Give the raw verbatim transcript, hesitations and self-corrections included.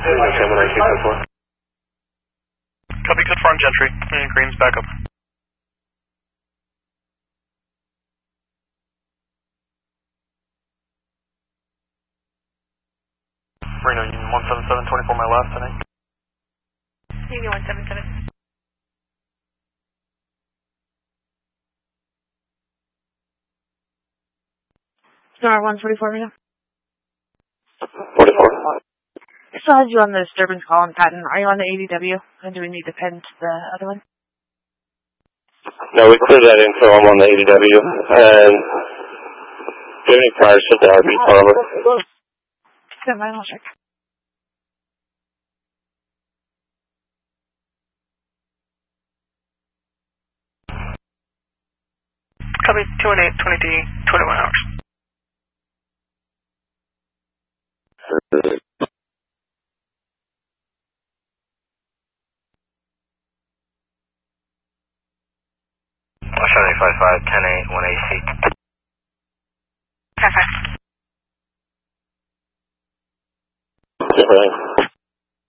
seven nine two four. Copy, confirm gentry. And Green's back up. Reno, Union one seven seven, twenty-four my left tonight. Union one seven seven. Star one forty-four, Reno. forty-four. I still have you on the disturbance call on Patton. Are you on the A D W? And do we need to pin to the other one? No, we cleared that info. I'm on the A D W. And do you have any prior to the R B over? Good, my I'll check. Copy, two one eight, twenty D, twenty-one hours. seven eight five five, ten eight, one A C. Five five. Different.